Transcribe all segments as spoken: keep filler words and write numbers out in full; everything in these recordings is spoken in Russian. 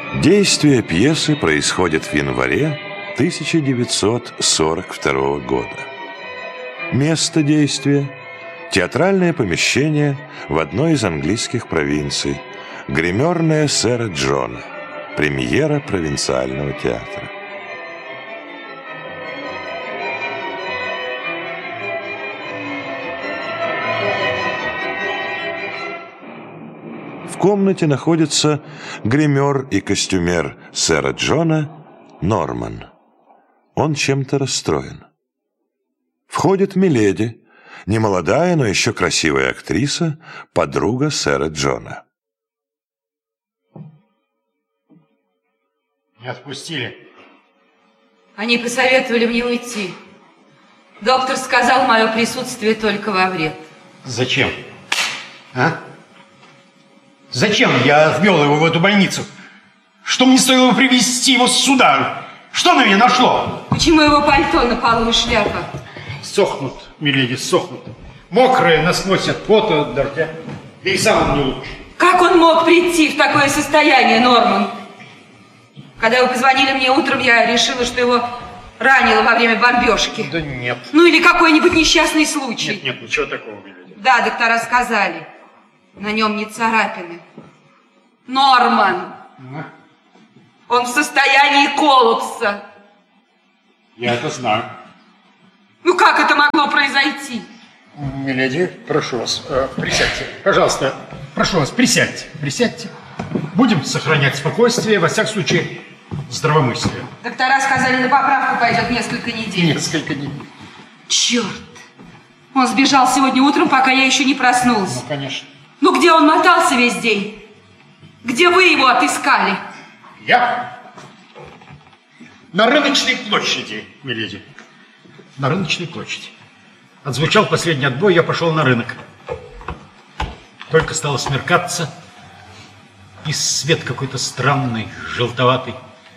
Действие пьесы происходит в январе тысяча девятьсот сорок второго года. Место действия – театральное помещение в одной из английских провинций, гримерная сэра Джона, премьера провинциального театра. В комнате находится гример и костюмер сэра Джона Норман. Он чем-то расстроен. Входит миледи, немолодая, но еще красивая актриса, подруга сэра Джона. Не отпустили. Они посоветовали мне уйти. Доктор сказал, мое присутствие только во вред. Зачем? А? Зачем я ввел его в эту больницу? Что мне стоило привезти его сюда? Что на меня нашло? Почему его пальто на полу и шляпа? Сохнут, миледи, сохнут. Мокрые, насквозь от пота, от дождя. Да и сам он не лучше. Как он мог прийти в такое состояние, Норман? Когда вы позвонили мне утром, я решила, что его ранило во время бомбежки. Да нет. Ну или какой-нибудь несчастный случай. Нет, нет, ничего такого, миледи. Да, доктора сказали. На нем не царапины. Норман. А? Он в состоянии коллапса. Я это знаю. Ну как это могло произойти? Миледи, прошу вас, э, присядьте. Пожалуйста, прошу вас, присядьте. Присядьте. Будем сохранять спокойствие, во всяком случае, здравомыслие. Доктора сказали, на поправку пойдет несколько недель. Несколько недель. Черт. Он сбежал сегодня утром, пока я еще не проснулась. Ну, конечно. Ну где он мотался весь день? Где вы его отыскали? Я? На рыночной площади, миледи. На рыночной площади. Отзвучал последний отбой, я пошел на рынок. Только стало смеркаться, и свет какой-то странный, желтоватый.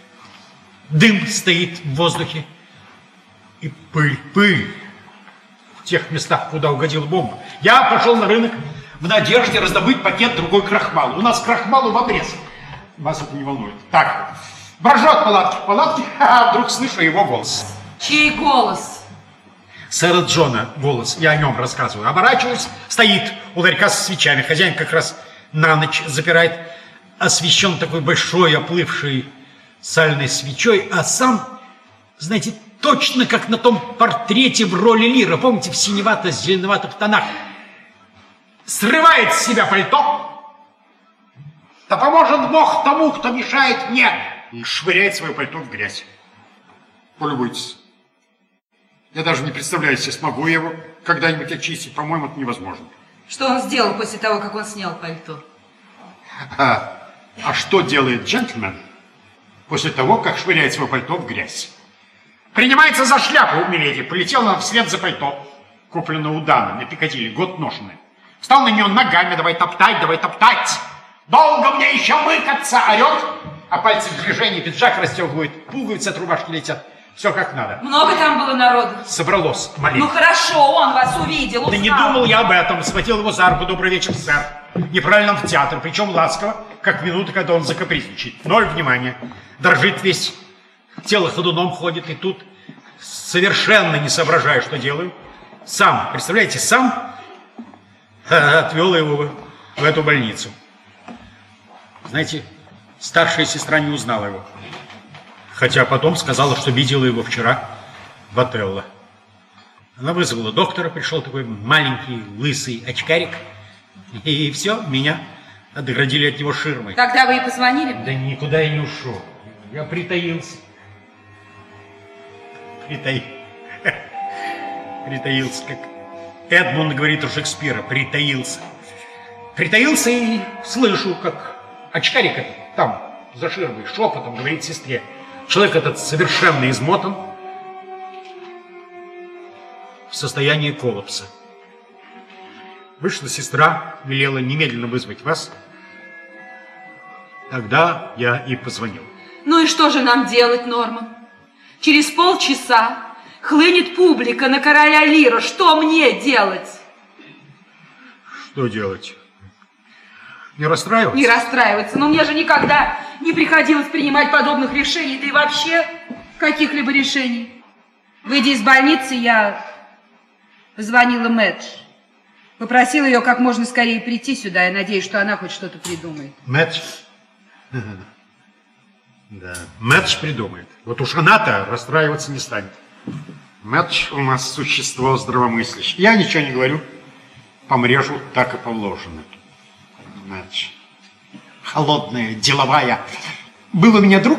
Дым стоит в воздухе, и пыль, пыль в тех местах, куда угодила бомба. Я пошел на рынок в надежде раздобыть пакет другой крахмала. У нас крахмалу в обрез. Вас это не волнует. Так, брожу от палатки к палатке, а вдруг слышу его голос. Чей голос? Сэра Джона голос, я о нем рассказываю. Оборачиваюсь, стоит у ларька со свечами. Хозяин как раз на ночь запирает. Освещен такой большой, оплывшей сальной свечой, а сам, знаете, точно как на том портрете в роли Лира. Помните, в синевато-зеленоватых тонах. Срывает с себя пальто. Да поможет Бог тому, кто мешает мне. И швыряет свое пальто в грязь. Полюбуйтесь. Я даже не представляю, если смогу его когда-нибудь очистить. По-моему, это невозможно. Что он сделал после того, как он снял пальто? А, а что делает джентльмен после того, как швыряет свое пальто в грязь? Принимается за шляпу, миледи. Полетел он вслед за пальто, куплено у Дана на Пикадилли, год ношеный. Встал на нее ногами, давай топтать, давай топтать. Долго мне еще мыкаться, орет, а пальцы в движении, пиджак расстегивает, пуговицы от рубашки летят. Все как надо. Много там было народу? Собралось маленько. Ну хорошо, он вас увидел, узнал. Да не думал я об этом. Схватил его за руку. Добрый вечер, сэр. Неправильно в театр, причем ласково, как минуты, когда он закапризничает. Ноль внимания. Дрожит весь, тело ходуном ходит, и тут, совершенно не соображая, что делаю, сам, представляете, сам отвел его в эту больницу. Знаете, старшая сестра не узнала его. Хотя потом сказала, что видела его вчера в Отелло. Она вызвала доктора, пришел такой маленький, лысый очкарик. И все, меня отгородили от него ширмой. Тогда вы и позвонили? Да никуда я не ушел. Я притаился. Притаился. Притаился, как Эдмунд говорит у Шекспира. Притаился. Притаился и слышу, как очкарик этот там, за ширмой, шепотом говорит сестре. Человек этот совершенно измотан, в состоянии коллапса. Вышла сестра, велела немедленно вызвать вас. Тогда я и позвонил. Ну и что же нам делать, Норман? Через полчаса хлынет публика на короля Лира. Что мне делать? Что делать? Не расстраиваться? Не расстраиваться. Но мне же никогда не приходилось принимать подобных решений, да и вообще каких-либо решений. Выйдя из больницы, я позвонила Мэдж. Попросила ее как можно скорее прийти сюда. Я надеюсь, что она хоть что-то придумает. Мэдж? Да, Мэдж придумает. Вот уж она-то расстраиваться не станет. Мэдж у нас существо здравомыслящее. Я ничего не говорю. Помрежу, так и положено. Мэдж. Холодная, деловая. Был у меня друг...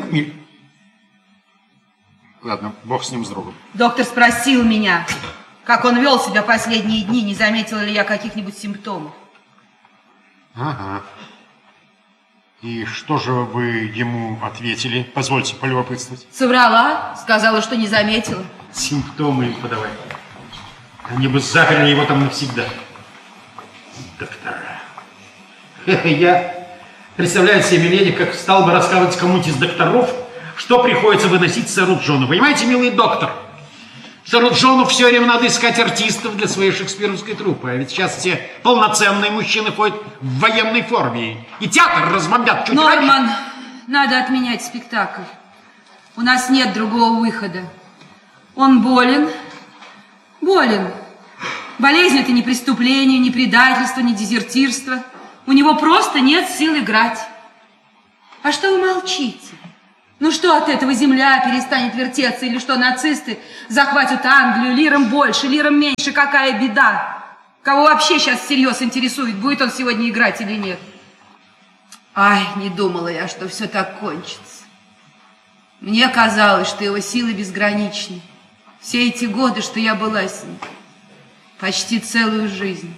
Ладно, бог с ним, с другом. Доктор спросил меня, как он вел себя последние дни, не заметила ли я каких-нибудь симптомов. Ага. И что же вы ему ответили? Позвольте полюбопытствовать. Соврала, сказала, что не заметила. Симптомы им подавай. Они бы заперли его там навсегда. Доктора. Я представляю себе, миледи, как стал бы рассказывать кому-нибудь из докторов, что приходится выносить сэру Джону. Понимаете, милый доктор? Сэру Джону все время надо искать артистов для своей шекспировской труппы. А ведь сейчас все полноценные мужчины ходят в военной форме. И театр разбомбят чуть раньше. Норман, надо отменять спектакль. У нас нет другого выхода. Он болен. Болен. Болезнь — это не преступление, не предательство, не дезертирство. У него просто нет сил играть. А что вы молчите? Ну что от этого земля перестанет вертеться? Или что нацисты захватят Англию? Лиром больше, лиром меньше. Какая беда? Кого вообще сейчас всерьез интересует, будет он сегодня играть или нет? Ай, не думала я, что все так кончится. Мне казалось, что его силы безграничны. Все эти годы, что я была с ним. Почти целую жизнь.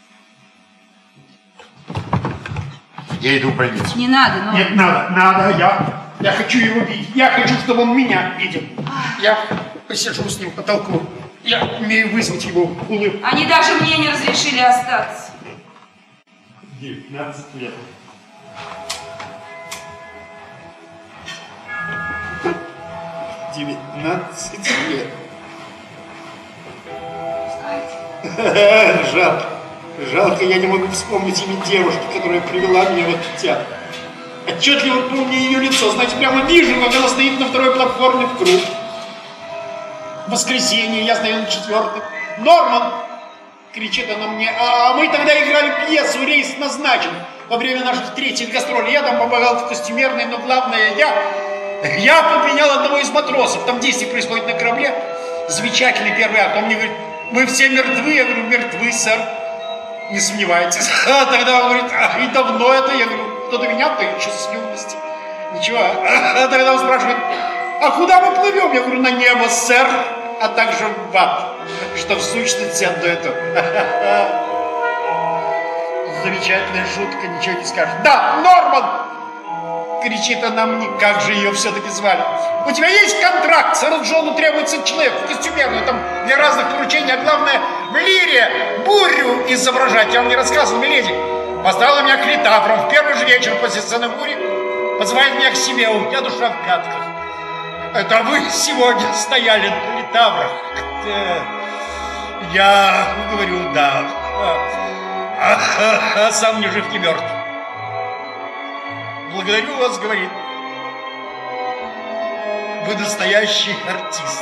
Я иду в больницу. Не надо, но... Нет, надо, надо, я... Я хочу его видеть. Я хочу, чтобы он меня видел. Я посижу с ним, потолкую. Я умею вызвать его улыбку. Они даже мне не разрешили остаться. девятнадцать лет. девятнадцать лет. Жалко. Жалко, я не могу вспомнить имя девушки, которая привела меня в этот театр. Отчетливо помню ее лицо. Знаете, прямо вижу, как она стоит на второй платформе в круг. В воскресенье, я стою на четвертой. «Норман!» — кричит она мне. А мы тогда играли пьесу, рейс назначен. Во время наших третьих гастролей. Я там помогал в костюмерной, но главное, я... Я подменял одного из матросов. Там действие происходит на корабле. Замечательный первый акт. Он мне говорит: «Мы все мертвы». Я говорю: «Мертвы, сэр». Не сомневайтесь. А тогда он говорит: «Ах, и давно это?» Я говорю: «Кто-то меня-то еще с юности». Ничего. А тогда он спрашивает: «А куда мы плывем?» Я говорю: «На небо, сэр, а также в ад, что в сущности одно это». Замечательная шутка, ничего не скажешь. «Да, Норман!» — кричит она мне. Как же ее все-таки звали? «У тебя есть контракт? Сэру Джону требуется человек в костюмерную, там для разных поручений, а главное в лире бурю изображать». Я вам не рассказывал, миледи. Поставила меня к литаврам в первый же вечер после сцены бури. Позывает меня к себе, у меня душа в пятках. Это вы сегодня стояли на литаврах? Я говорю: «Да». А, а, а сам ни жив, ни мертв. «Благодарю вас», — говорит. «Вы настоящий артист».